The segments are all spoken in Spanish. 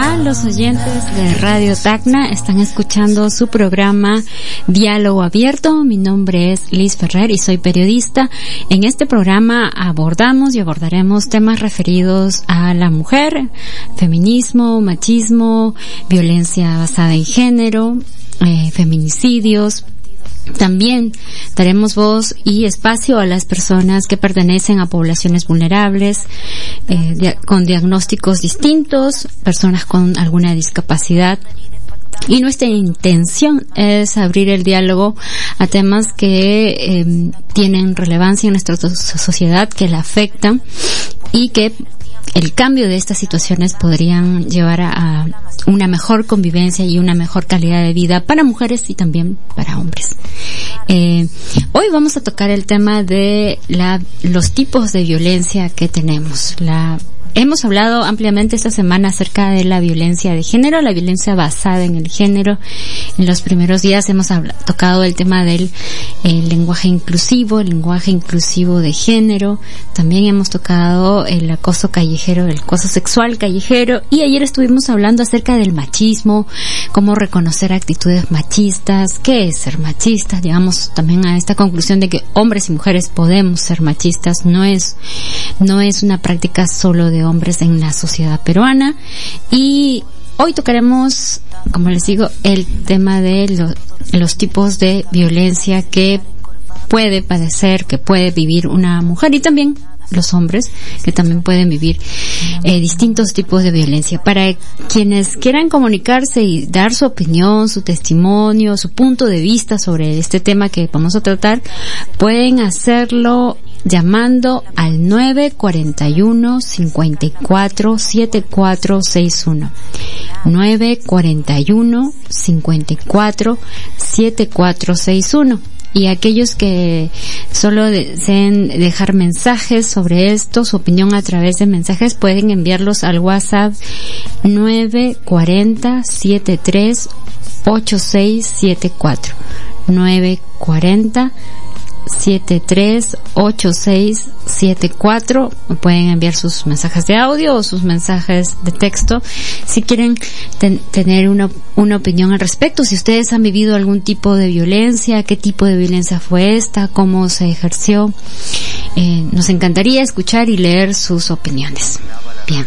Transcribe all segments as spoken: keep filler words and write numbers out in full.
A los oyentes de Radio Tacna, están escuchando su programa Diálogo Abierto. Mi nombre es Liz Ferrer y soy periodista. En este programa abordamos y abordaremos temas referidos a la mujer, feminismo, machismo, violencia basada en género, eh, feminicidios. También daremos voz y espacio a las personas que pertenecen a poblaciones vulnerables, eh, dia- con diagnósticos distintos, personas con alguna discapacidad. Y nuestra intención es abrir el diálogo a temas que eh, tienen relevancia en nuestra sociedad, que la afectan y que el cambio de estas situaciones podrían llevar a, a una mejor convivencia y una mejor calidad de vida para mujeres y también para hombres. Eh, hoy vamos a tocar el tema de la, los tipos de violencia que tenemos. La Hemos hablado ampliamente esta semana acerca de la violencia de género, la violencia basada en el género. En los primeros días hemos hablado, tocado el tema del el lenguaje inclusivo, el lenguaje inclusivo de género. También hemos tocado el acoso callejero, el acoso sexual callejero. Y ayer estuvimos hablando acerca del machismo, cómo reconocer actitudes machistas, qué es ser machista. Llegamos también a esta conclusión de que hombres y mujeres podemos ser machistas. No es, no es una práctica solo de hombres en la sociedad peruana. Y hoy tocaremos, como les digo, el tema de los, los tipos de violencia que puede padecer, que puede vivir una mujer y también los hombres que también pueden vivir eh, distintos tipos de violencia. Para quienes quieran comunicarse y dar su opinión, su testimonio, su punto de vista sobre este tema que vamos a tratar, pueden hacerlo llamando al nueve cuatro uno, cinco cuatro, siete cuatro seis uno. nueve cuatro uno, cinco cuatro, siete cuatro seis uno. Y aquellos que solo deseen dejar mensajes sobre esto, su opinión a través de mensajes, pueden enviarlos al WhatsApp nueve cuatro cero, siete tres, ocho seis siete cuatro. nueve cuatro cero, siete tres, ocho seis siete cuatro. Pueden enviar sus mensajes de audio o sus mensajes de texto si quieren ten, tener una, una opinión al respecto. Si ustedes han vivido algún tipo de violencia, qué tipo de violencia fue esta, cómo se ejerció, eh, nos encantaría escuchar y leer sus opiniones. Bien.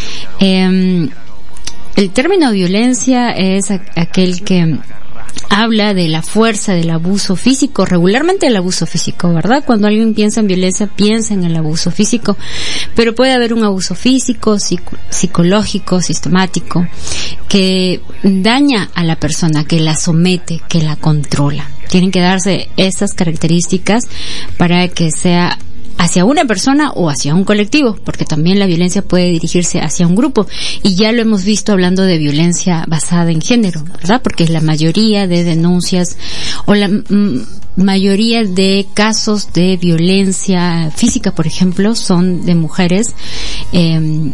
Eh, el término violencia es a, aquel que habla de la fuerza, del abuso físico, regularmente el abuso físico, ¿verdad? Cuando alguien piensa en violencia, piensa en el abuso físico, pero puede haber un abuso físico, psico, psicológico, sistemático, que daña a la persona, que la somete, que la controla. Tienen que darse estas características para que sea hacia una persona o hacia un colectivo, porque también la violencia puede dirigirse hacia un grupo, y ya lo hemos visto hablando de violencia basada en género, ¿verdad? Porque la mayoría de denuncias o la m- mayoría de casos de violencia física, por ejemplo, son de mujeres eh,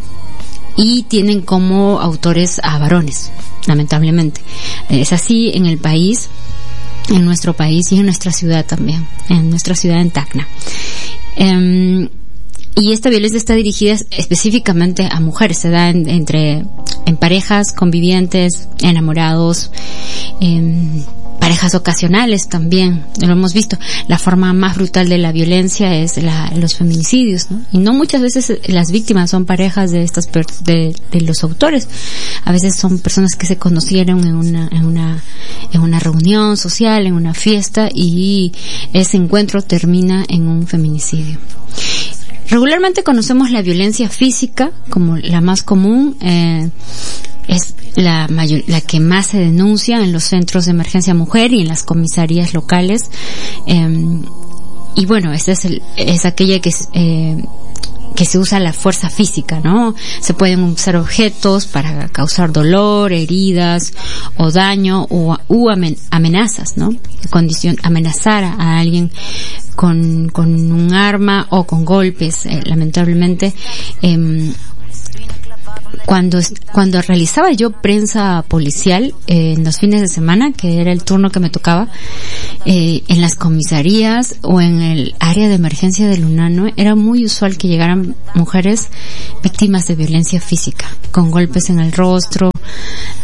y tienen como autores a varones, lamentablemente. Es así en el país, en nuestro país y en nuestra ciudad también, en nuestra ciudad en Tacna. Um, y esta violencia está dirigida específicamente a mujeres, se da en, entre en parejas, convivientes, enamorados, en parejas ocasionales también, lo hemos visto. La forma más brutal de la violencia es la, los feminicidios, ¿no? Y no muchas veces las víctimas son parejas de estas per, de, de los autores. A veces son personas que se conocieron en una en una en una reunión social, en una fiesta, y ese encuentro termina en un feminicidio. Regularmente conocemos la violencia física como la más común, eh, es la mayor, la que más se denuncia en los centros de emergencia mujer y en las comisarías locales, eh, y bueno, esta es, el, es aquella que es, eh, que se usa la fuerza física, ¿no? Se pueden usar objetos para causar dolor, heridas o daño o u amenazas, ¿no? Condición, amenazar a alguien con, con un arma o con golpes, eh, lamentablemente. Eh, Cuando, cuando realizaba yo prensa policial, eh, en los fines de semana, que era el turno que me tocaba, eh, en las comisarías o en el área de emergencia del UNANO, era muy usual que llegaran mujeres víctimas de violencia física, con golpes en el rostro,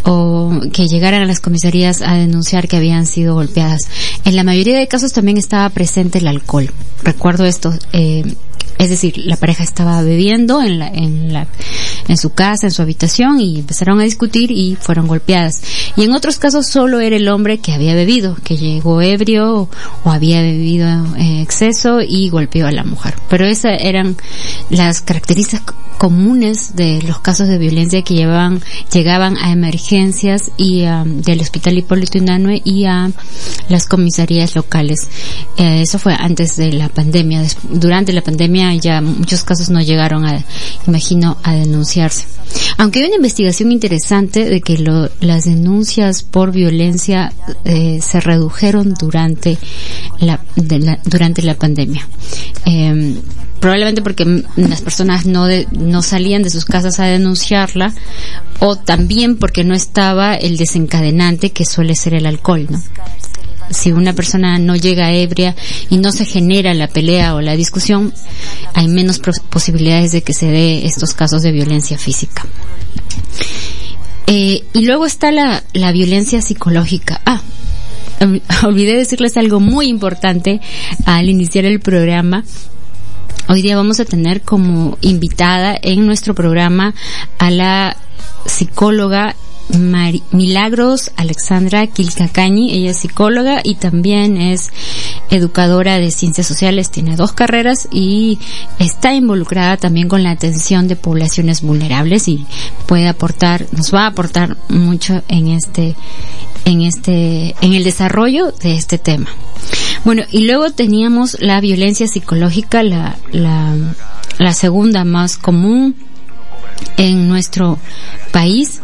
o que llegaran a las comisarías a denunciar que habían sido golpeadas. En la mayoría de casos también estaba presente el alcohol. Recuerdo esto, eh, es decir, la pareja estaba bebiendo en la, en la, en su casa, en su habitación, y empezaron a discutir y fueron golpeadas. Y en otros casos solo era el hombre que había bebido, que llegó ebrio o, o había bebido en exceso y golpeó a la mujer. Pero esas eran las características comunes de los casos de violencia que llevaban, llegaban a emergencias y um, del Hospital Hipólito Unanue y a las comisarías locales. Eh, eso fue antes de la pandemia. Des- durante la pandemia ya muchos casos no llegaron a, imagino, a denunciarse. Aunque hay una investigación interesante de que lo, las denuncias por violencia eh, se redujeron durante la, de la durante la pandemia. Eh, probablemente porque las personas no de, no salían de sus casas a denunciarla, o también porque no estaba el desencadenante que suele ser el alcohol, ¿no? Si una persona no llega ebria y no se genera la pelea o la discusión, hay menos posibilidades de que se dé estos casos de violencia física. Eh, y luego está la, la violencia psicológica. Ah, olvidé decirles algo muy importante al iniciar el programa. Hoy día vamos a tener como invitada en nuestro programa a la psicóloga Mar- Milagros Alexandra Quilcacañi. Ella es psicóloga y también es educadora de ciencias sociales, tiene dos carreras y está involucrada también con la atención de poblaciones vulnerables y puede aportar, nos va a aportar mucho en este, en este, en el desarrollo de este tema. Bueno, y luego teníamos la violencia psicológica, la, la, la segunda más común en nuestro país.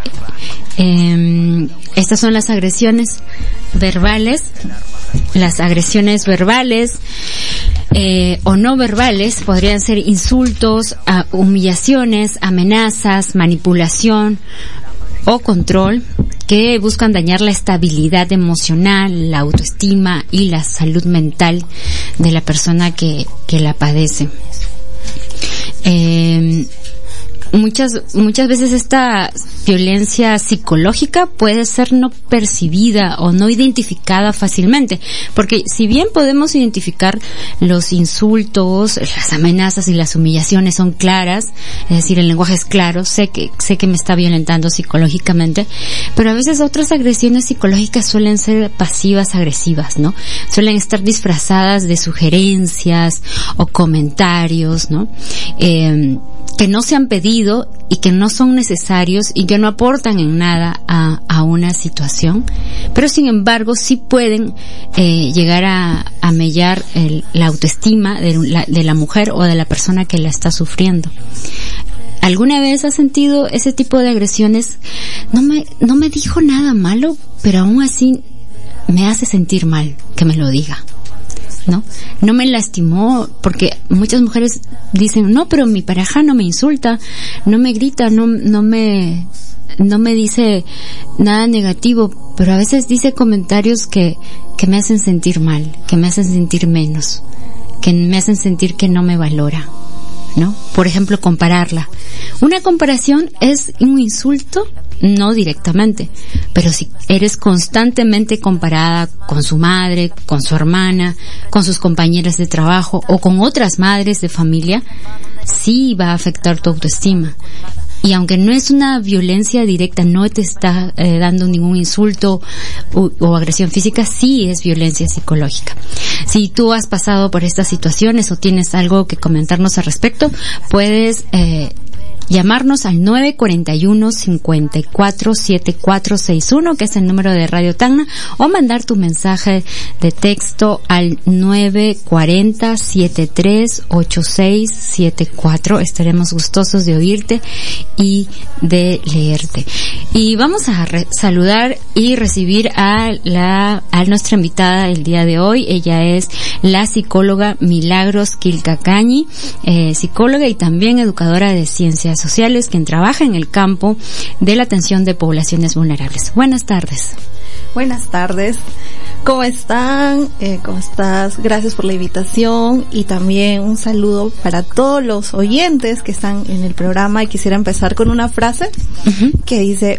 Eh, estas son las agresiones verbales, las agresiones verbales eh, o no verbales podrían ser insultos, a, humillaciones, amenazas, manipulación o control que buscan dañar la estabilidad emocional, la autoestima y la salud mental de la persona que, que la padece. Eh, Muchas, muchas veces esta violencia psicológica puede ser no percibida o no identificada fácilmente, porque si bien podemos identificar los insultos, las amenazas y las humillaciones son claras, es decir, el lenguaje es claro, sé que, sé que me está violentando psicológicamente, pero a veces otras agresiones psicológicas suelen ser pasivas agresivas, ¿no? Suelen estar disfrazadas de sugerencias o comentarios, ¿no? Eh, que no se han pedido y que no son necesarios y que no aportan en nada a, a una situación, pero sin embargo sí pueden eh, llegar a, a mellar el, la autoestima de la, de la mujer o de la persona que la está sufriendo. ¿Alguna vez has sentido ese tipo de agresiones? No me, no me dijo nada malo, pero aún así me hace sentir mal que me lo diga. ¿No? No me lastimó, porque muchas mujeres dicen, no, pero mi pareja no me insulta, no me grita, no, no me, no me dice nada negativo, pero a veces dice comentarios que, que me hacen sentir mal, que me hacen sentir menos, que me hacen sentir que no me valora, ¿no? Por ejemplo, compararla. Una comparación es un insulto, no directamente, pero si eres constantemente comparada con su madre, con su hermana, con sus compañeras de trabajo o con otras madres de familia, sí va a afectar tu autoestima. Y aunque no es una violencia directa, no te está eh, dando ningún insulto o, o agresión física, sí es violencia psicológica. Si tú has pasado por estas situaciones o tienes algo que comentarnos al respecto, puedes eh, llamarnos al nueve cuatro uno, cinco cuatro, siete cuatro seis uno, que es el número de Radio Tacna, o mandar tu mensaje de texto al nueve cuatro cero, siete tres ocho seis siete cuatro. Estaremos gustosos de oírte y de leerte. Y vamos a re- saludar y recibir a la a nuestra invitada el día de hoy. Ella es la psicóloga Milagros Quilcacañi, eh, psicóloga y también educadora de ciencias sociales, quien trabaja en el campo de la atención de poblaciones vulnerables. Buenas tardes. Buenas tardes. ¿Cómo están? Eh, ¿Cómo estás? Gracias por la invitación y también un saludo para todos los oyentes que están en el programa, y quisiera empezar con una frase uh-huh. que dice: